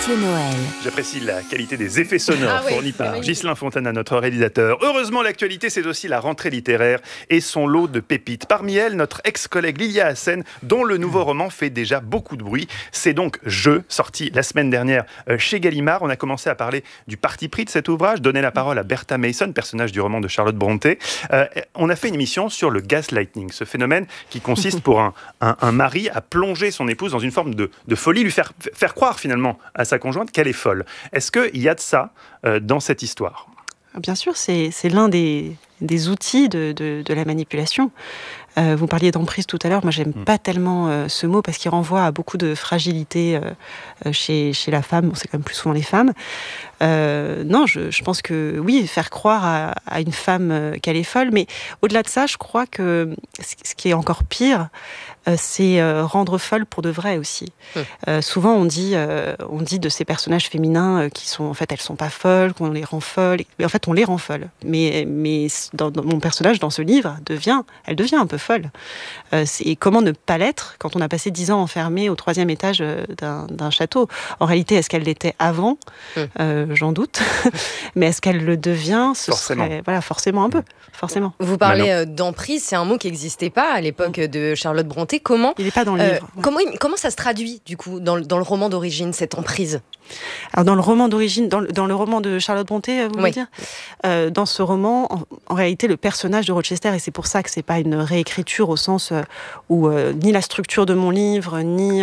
Mathieu Noël. J'apprécie la qualité des effets sonores fournis par Ghislain Fontana, notre réalisateur. Heureusement, l'actualité, c'est aussi la rentrée littéraire et son lot de pépites. Parmi elles, notre ex-collègue Lilia Hassen, dont le nouveau roman fait déjà beaucoup de bruit. C'est donc Je, sorti la semaine dernière chez Gallimard. On a commencé à parler du parti pris de cet ouvrage, donner la parole à Bertha Mason, personnage du roman de Charlotte Brontë. On a fait une émission sur le gaslighting, ce phénomène qui consiste pour un mari à plonger son épouse dans une forme de folie, lui faire croire finalement à sa conjointe qu'elle est folle. Est-ce qu'il y a de ça dans cette histoire ? Bien sûr, c'est l'un des outils de la manipulation. Vous parliez d'emprise tout à l'heure. Moi, j'aime pas tellement ce mot parce qu'il renvoie à beaucoup de fragilité chez la femme. Bon, c'est quand même plus souvent les femmes. Non, je pense que oui, faire croire à une femme qu'elle est folle. Mais au-delà de ça, je crois que ce qui est encore pire, c'est rendre folle pour de vrai aussi. Souvent, on dit de ces personnages féminins qui sont, en fait, elles sont pas folles, qu'on les rend folles. Mais en fait, on les rend folles. Mais dans mon personnage, dans ce livre, elle devient un peu folle. Et comment ne pas l'être quand on a passé 10 ans enfermé au 3e étage d'un château ? En réalité, est-ce qu'elle l'était avant ? J'en doute. Mais est-ce qu'elle le devient ? Forcément. Voilà, forcément un peu. Forcément. Vous parlez d'emprise, c'est un mot qui n'existait pas à l'époque de Charlotte Brontë. Comment il n'est pas dans le livre. Comment ça se traduit, du coup, dans le roman d'origine, cette emprise ? Alors dans le roman d'origine, dans le roman de Charlotte Brontë, vous voulez dire, dans ce roman, en réalité, le personnage de Rochester, et c'est pour ça que c'est pas une réécriture au sens où ni la structure de mon livre, ni,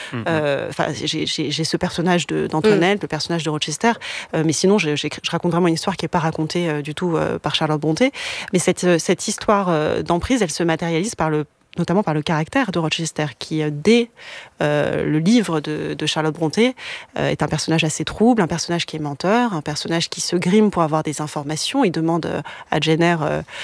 j'ai ce personnage d'Antoinette, le personnage de Rochester, mais sinon je raconte vraiment une histoire qui est pas racontée du tout par Charlotte Brontë. Mais cette histoire d'emprise, elle se matérialise notamment par le caractère de Rochester, qui, dès le livre de Charlotte Brontë, est un personnage assez trouble, un personnage qui est menteur, un personnage qui se grime pour avoir des informations. Il demande à Jenner,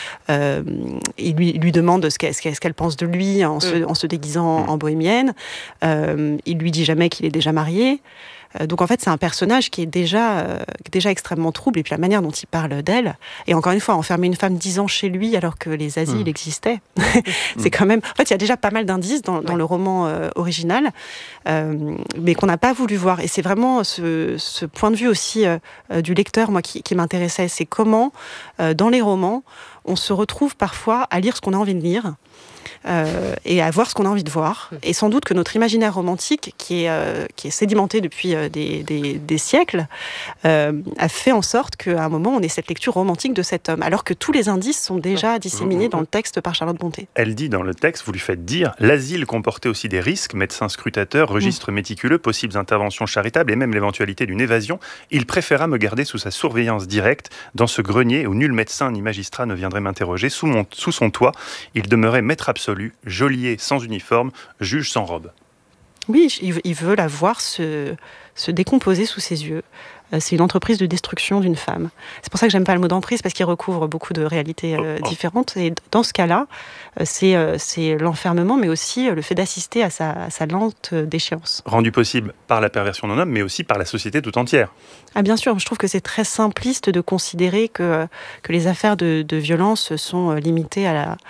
il lui demande ce qu'elle pense de lui en se déguisant en bohémienne. Il lui dit jamais qu'il est déjà marié. Donc en fait, c'est un personnage qui est déjà extrêmement trouble, et puis la manière dont il parle d'elle, et encore une fois, enfermer une femme 10 ans chez lui alors que les asiles existaient, c'est quand même... En fait, il y a déjà pas mal d'indices dans le roman original, mais qu'on n'a pas voulu voir. Et c'est vraiment ce point de vue aussi du lecteur, moi, qui m'intéressait. C'est comment, dans les romans, on se retrouve parfois à lire ce qu'on a envie de lire, et à voir ce qu'on a envie de voir. Et sans doute que notre imaginaire romantique, qui est sédimenté depuis des siècles, a fait en sorte qu'à un moment, on ait cette lecture romantique de cet homme, alors que tous les indices sont déjà disséminés dans le texte par Charlotte Brontë. Elle dit dans le texte, vous lui faites dire, l'asile comportait aussi des risques, médecins scrutateurs, registres méticuleux, possibles interventions charitables et même l'éventualité d'une évasion. Il préféra me garder sous sa surveillance directe dans ce grenier où nul médecin ni magistrat ne viendrait m'interroger. Sous son toit, il demeurait maître absolu, geôlier sans uniforme, juge sans robe. Oui, il veut la voir se décomposer sous ses yeux. C'est une entreprise de destruction d'une femme. C'est pour ça que j'aime pas le mot d'emprise, parce qu'il recouvre beaucoup de réalités différentes. Et dans ce cas-là, c'est l'enfermement, mais aussi le fait d'assister à sa lente déchéance. Rendu possible par la perversion d'un homme, mais aussi par la société tout entière. Ah bien sûr, je trouve que c'est très simpliste de considérer que les affaires de violence sont limitées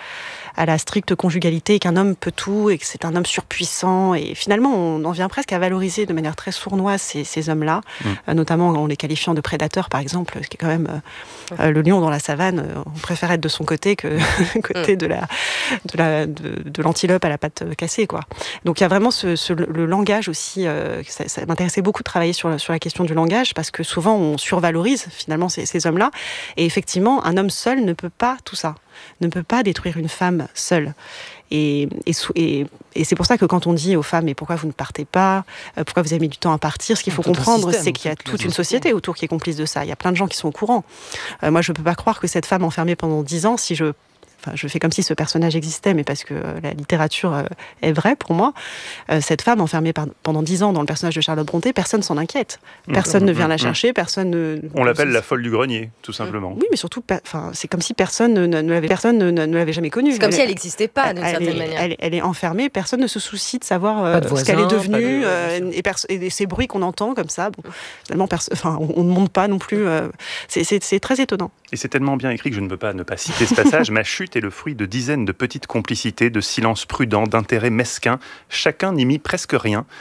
à la stricte conjugalité, et qu'un homme peut tout, et que c'est un homme surpuissant. Et finalement, on en vient presque à valoriser de manière très sournoise ces hommes-là, notamment en les qualifiant de prédateurs, par exemple, ce qui est quand même le lion dans la savane. On préfère être de son côté que côté de l'antilope à la patte cassée, quoi. Donc il y a vraiment le langage aussi. Ça m'intéressait beaucoup de travailler sur la question du langage, parce que souvent on survalorise finalement ces hommes-là. Et effectivement, un homme seul ne peut pas tout ça, ne peut pas détruire une femme seule. Et c'est pour ça que quand on dit aux femmes, mais pourquoi vous ne partez pas, pourquoi vous avez mis du temps à partir, ce qu'il faut comprendre, c'est qu'il y a toute une société autour qui est complice de ça. Il y a plein de gens qui sont au courant. Moi, je ne peux pas croire que cette femme enfermée pendant 10 ans, je fais comme si ce personnage existait, mais parce que la littérature est vraie pour moi. Cette femme enfermée pendant 10 ans dans le personnage de Charlotte Brontë, personne s'en inquiète. Personne ne vient la chercher, personne ne... On l'appelle la folle du grenier, tout simplement. Oui, mais surtout, c'est comme si personne ne l'avait jamais connue. C'est comme si elle n'existait pas, d'une certaine manière. Elle est enfermée, personne ne se soucie de savoir ce qu'elle est devenue, et ces bruits qu'on entend comme ça. Bon, finalement, on ne monte pas non plus. C'est très étonnant. Et c'est tellement bien écrit que je ne peux pas ne pas citer ce passage. Ma chute est le fruit de dizaines de petites complicités, de silences prudents, d'intérêts mesquins. Chacun n'y mit presque rien.